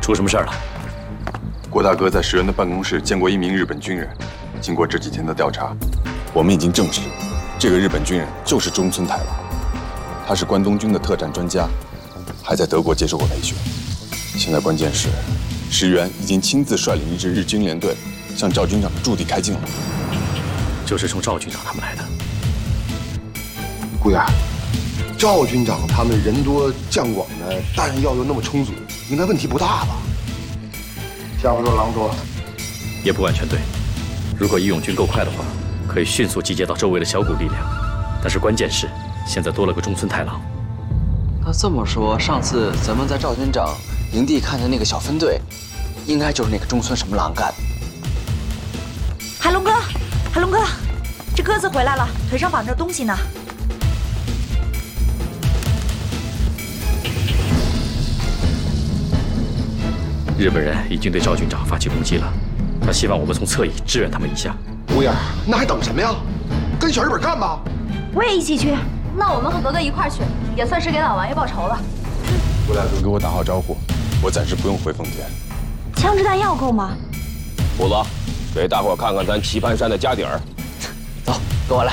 出什么事儿了？ 郭大哥在石原的办公室见过一名日本军人。经过这几天的调查，我们已经证实，这个日本军人就是中村太郎。他是关东军的特战专家，还在德国接受过培训。现在关键是，石原已经亲自率领一支日军联队向赵军长的驻地开进了。 就是冲赵军长他们来的。 顾燕，赵军长他们人多将广的，弹药又那么充足，应该问题不大吧？下不多狼多， 也不完全对。如果义勇军够快的话，可以迅速集结到周围的小股力量。但是关键是，现在多了个中村太郎。 那这么说，上次咱们在赵军长营地看的那个小分队，应该就是那个中村什么郎干的。 海龙哥，海龙哥，这鸽子回来了，腿上绑着东西呢。 日本人已经对赵军长发起攻击了，他希望我们从侧翼支援他们一下。 顾燕，那还等什么呀？跟小日本干吧！ 我也一起去。 那我们和格格一块儿去，也算是给老王爷报仇了。 郭大哥给我打好招呼，我暂时不用回丰田。 枪支弹药够吗？ 虎子，给大伙看看咱棋盘山的家底儿。 走，跟我来。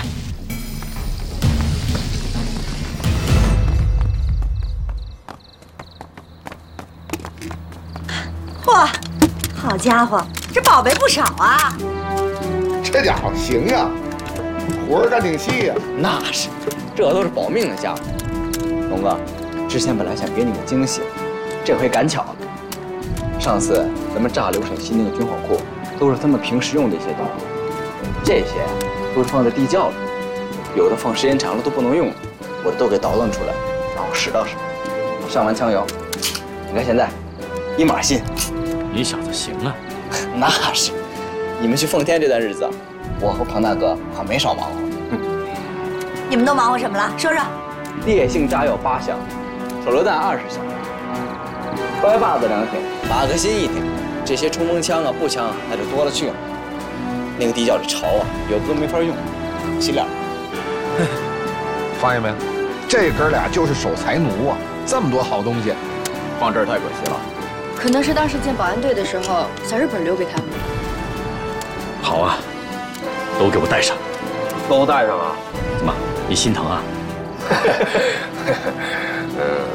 嚯，好家伙，这宝贝不少啊！ 这家伙行呀，活儿干挺细呀。 那是，这都是保命的家伙。龙哥，之前本来想给你个惊喜，这回赶巧了。上次咱们炸流水席那个军火库，都是他们平时用的一些刀，这些都是放在地窖里，有的放时间长了都不能用了，我都给捣乱出来，然后拾掇拾掇。上完枪油，你看现在一码新。 你小子行啊！ 那是，你们去奉天这段日子，我和庞大哥可没少忙活。 你们都忙活什么了？说说。 烈性炸药8箱，手榴弹20箱，掰把子2挺，马克沁1挺，这些冲锋枪啊、步枪啊，那就多了去了。那个地窖里潮啊，有的都没法用，洗脸。 发现没？这哥俩就是守财奴啊！这么多好东西， 放这儿太可惜了。 可能是当时建保安队的时候，小日本留给他们的。 好啊，都给我带上。 都带上啊？ 怎么，你心疼啊？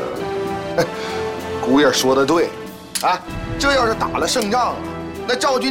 顾燕说的对，啊，这要是打了胜仗啊，那赵军